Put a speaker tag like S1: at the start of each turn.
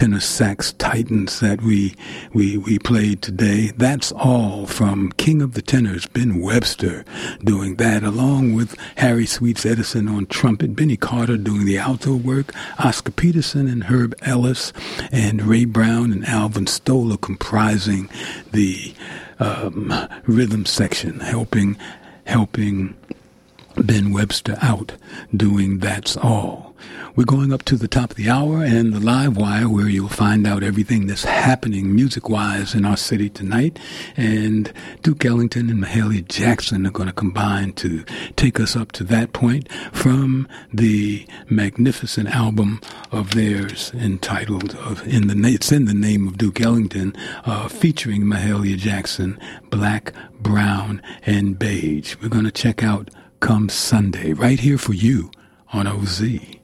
S1: tenor sax titans that we played today. That's all from King of the Tenors, Ben Webster, doing that, along with Harry Sweets Edison on trumpet, Benny Carter doing the alto work, Oscar Peterson and Herb Ellis, and Ray Brown and Alvin Stoller comprising the rhythm section, helping Ben Webster out doing That's All. We're going up to the top of the hour and the live wire, where you'll find out everything that's happening music-wise in our city tonight. And Duke Ellington and Mahalia Jackson are going to combine to take us up to that point from the magnificent album of theirs entitled It's in the Name of Duke Ellington, featuring Mahalia Jackson, Black, Brown, and Beige. We're going to check out Come Sunday right here for you on OZ.